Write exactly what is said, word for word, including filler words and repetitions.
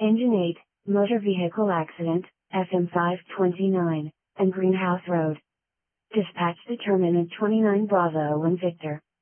Engine eight, motor vehicle accident, F M five twenty-nine, and Greenhouse Road. Dispatch determinant twenty-nine Bravo one Victor.